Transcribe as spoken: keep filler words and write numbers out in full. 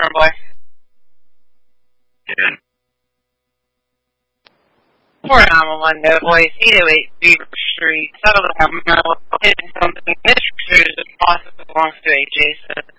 Front Boy. Yeah. four nine one one, no voice, eight oh eight Beaver Street, Settle the Government, hidden something. This cruise possibly belongs to a Jason.